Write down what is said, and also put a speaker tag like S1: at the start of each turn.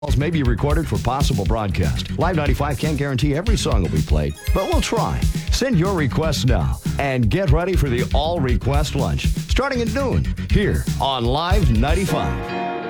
S1: Calls may be recorded for possible broadcast. Live 95 can't guarantee every song will be played, but we'll try. Send your requests now and get ready for the all request lunch starting at noon here on Live 95.